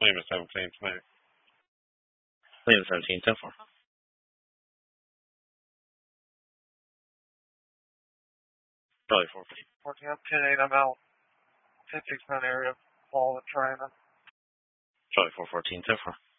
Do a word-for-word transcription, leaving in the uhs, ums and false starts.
Lima seventeen, tonight. Lima seventeen, ten four. Charlie four four. fourteen, I'm ten eight, I'm out. ten six nine area, fall at China. Charlie four fourteen, ten four.